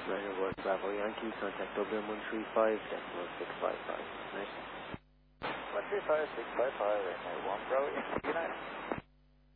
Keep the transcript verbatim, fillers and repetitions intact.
Niner Ward Bravo Yankee, contact O B M one three five, decimal six five five. Nice. one three five, six five five, and one Bravo Yankee, United.